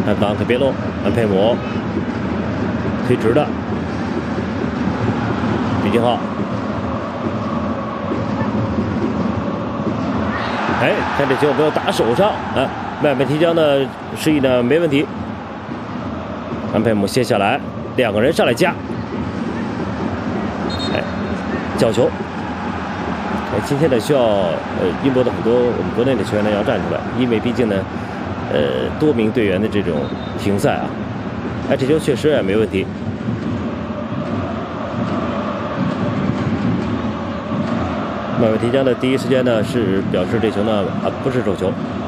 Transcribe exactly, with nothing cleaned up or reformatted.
看到克别洛，安佩姆推直的，李金浩。 哎，看这球没有打手上啊！外面提江的示意呢，没问题。安佩姆卸下来，两个人上来夹。哎，角球。哎，今天呢需要呃英国的很多我们国内的球员呢要站出来，因为毕竟呢，呃多名队员的这种停赛啊。哎，这球确实也没问题。 麦维提江的第一时间呢是表示这球呢啊不是手球，